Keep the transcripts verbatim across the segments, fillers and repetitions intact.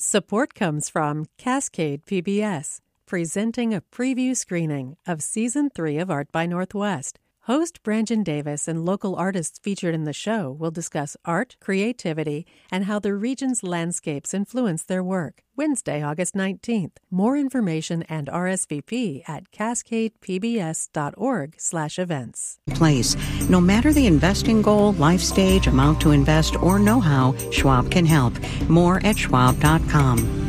Support comes from Cascade P B S, presenting a preview screening of Season three of Art by Northwest. Host Brandon Davis and local artists featured in the show will discuss art, creativity, and how the region's landscapes influence their work. Wednesday, August nineteenth. More information and R S V P at cascadepbs.org slash events. Place. No matter the investing goal, life stage, amount to invest, or know-how, Schwab can help. More at schwab dot com.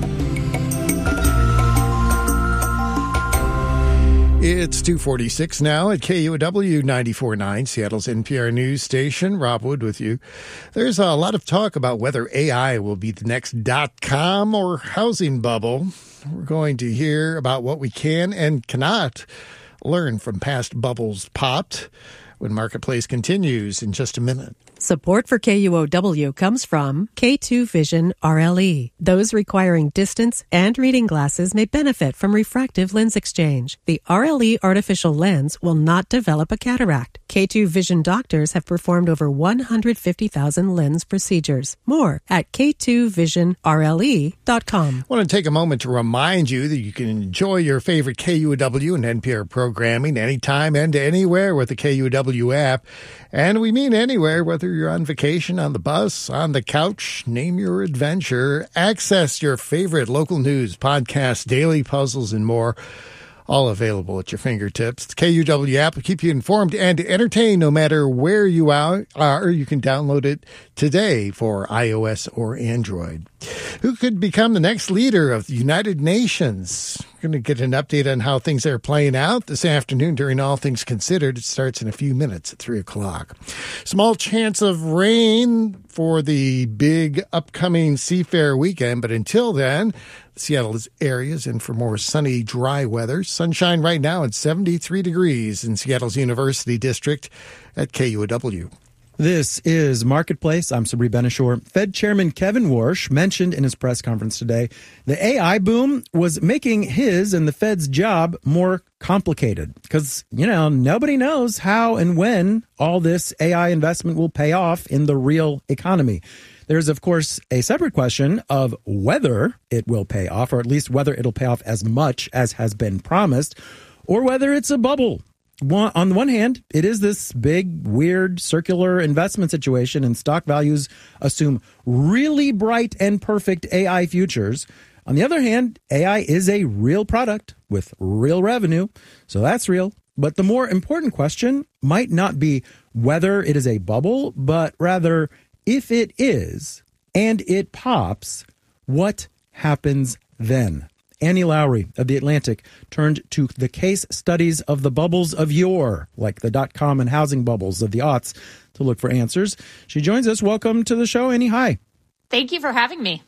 It's two forty-six now at K U O W ninety-four point nine, Seattle's N P R news station. Rob Wood with you. There's a lot of talk about whether A I will be the next dot-com or housing bubble. We're going to hear about what we can and cannot learn from past bubbles popped when Marketplace continues in just a minute. Support for K U O W comes from K two Vision R L E. Those requiring distance and reading glasses may benefit from refractive lens exchange. The R L E artificial lens will not develop a cataract. K two Vision doctors have performed over one hundred fifty thousand lens procedures. More at K two vision R L E dot com. I want to take a moment to remind you that you can enjoy your favorite K U O W and N P R programming anytime and anywhere with the K U O W app. And we mean anywhere, whether you're on vacation, on the bus, on the couch, name your adventure. Access your favorite local news, podcasts, daily puzzles, and more. All available at your fingertips. The K U W app will keep you informed and entertained no matter where you are. You can download it today for iOS or Android. Who could become the next leader of the United Nations? We're going to get an update on how things are playing out this afternoon during All Things Considered. It starts in a few minutes at three o'clock. Small chance of rain for the big upcoming Seafair weekend, but until then, Seattle's areas and for more sunny, dry weather. Sunshine right now at seventy-three degrees in Seattle's University District at K U O W. This is Marketplace. I'm Sabri Benishore. Fed Chairman Kevin Warsh mentioned in his press conference today the A I boom was making his and the Fed's job more complicated because, you know, nobody knows how and when all this A I investment will pay off in the real economy. There's, of course, a separate question of whether it will pay off, or at least whether it'll pay off as much as has been promised, or whether it's a bubble. One, on the one hand, it is this big, weird, circular investment situation, and stock values assume really bright and perfect A I futures. On the other hand, A I is a real product with real revenue, so that's real. But the more important question might not be whether it is a bubble, but rather, if it is, and it pops, what happens then? Annie Lowrey of The Atlantic turned to the case studies of the bubbles of yore, like the dot-com and housing bubbles of the aughts, to look for answers. She joins us. Welcome to the show, Annie. Hi. Thank you for having me.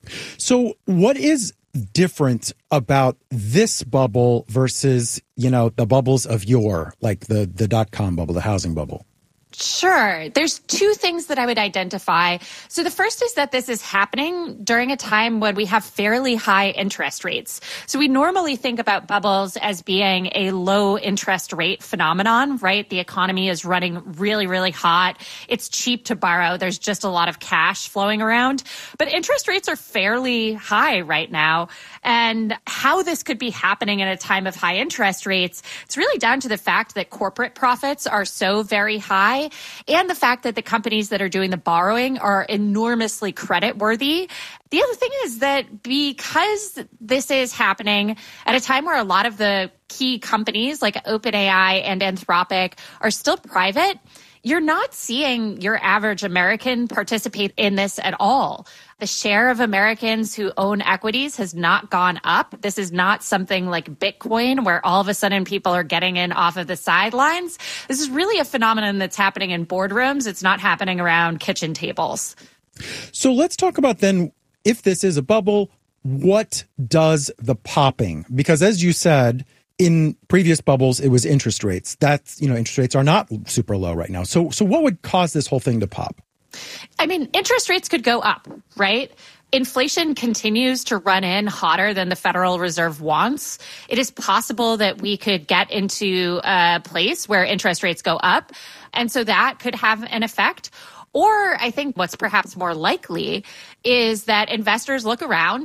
So what is different about this bubble versus, you know, the bubbles of yore, like the, the dot-com bubble, the housing bubble? Sure. There's two things that I would identify. So the first is that this is happening during a time when we have fairly high interest rates. So we normally think about bubbles as being a low interest rate phenomenon, right? The economy is running really, really hot. It's cheap to borrow. There's just a lot of cash flowing around. But interest rates are fairly high right now. And how this could be happening in a time of high interest rates, it's really down to the fact that corporate profits are so very high, and the fact that the companies that are doing the borrowing are enormously creditworthy. The other thing is that because this is happening at a time where a lot of the key companies like OpenAI and Anthropic are still private, you're not seeing your average American participate in this at all. The share of Americans who own equities has not gone up. This is not something like Bitcoin where all of a sudden people are getting in off of the sidelines. This is really a phenomenon that's happening in boardrooms. It's not happening around kitchen tables. So let's talk about then, if this is a bubble, what does the popping? Because as you said, in previous bubbles, it was interest rates. That's, you know, interest rates are not super low right now. So, so what would cause this whole thing to pop? I mean, interest rates could go up, right? Inflation continues to run in hotter than the Federal Reserve wants. It is possible that we could get into a place where interest rates go up, and so that could have an effect. Or I think what's perhaps more likely is that investors look around